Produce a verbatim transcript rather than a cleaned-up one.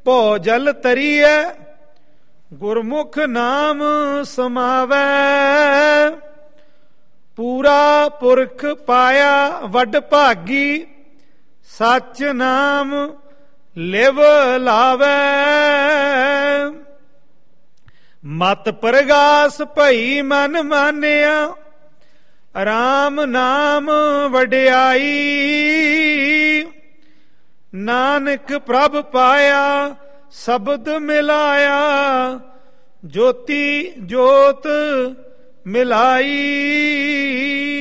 ਭਉ ਜਲ ਤਰੀਐ ਗੁਰਮੁਖ ਨਾਮ ਸਮਾਵੈ। ਪੂਰਾ ਪੁਰਖ ਪਾਇਆ ਵੱਡ ਭਾਗੀ ਸੱਚ ਨਾਮ ਲਿਵ ਲਾਵੈ। ਮਤ ਪ੍ਰਗਾਸ ਭਈ ਮਨ ਮਾਨਿਆ ਰਾਮ ਨਾਮ ਵਡਿਆਈ। ਨਾਨਕ ਪ੍ਰਭ ਪਾਇਆ ਸ਼ਬਦ ਮਿਲਾਇਆ ਜੋਤੀ ਜੋਤ ਮਿਲਾਈ।